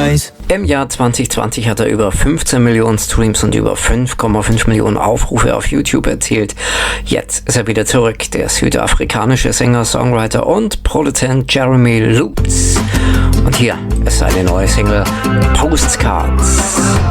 eyes. Im Jahr 2020 hat er über 15 Millionen Streams und über 5,5 Millionen Aufrufe auf YouTube erzielt. Jetzt ist er wieder zurück, der südafrikanische Sänger, Songwriter und Produzent Jeremy Loops. Und hier ist seine neue Single Postcards.